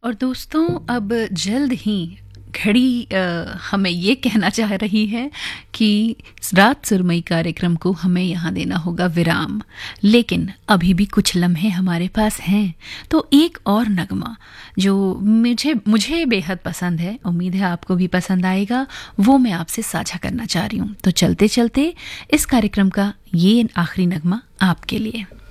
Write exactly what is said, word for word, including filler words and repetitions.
और दोस्तों अब जल्द ही घड़ी अ, हमें ये कहना चाह रही है कि रात सुरमई कार्यक्रम को हमें यहाँ देना होगा विराम। लेकिन अभी भी कुछ लम्हे हमारे पास हैं, तो एक और नगमा जो मुझे मुझे बेहद पसंद है, उम्मीद है आपको भी पसंद आएगा, वो मैं आपसे साझा करना चाह रही हूँ। तो चलते चलते इस कार्यक्रम का ये आखिरी नगमा आपके लिए।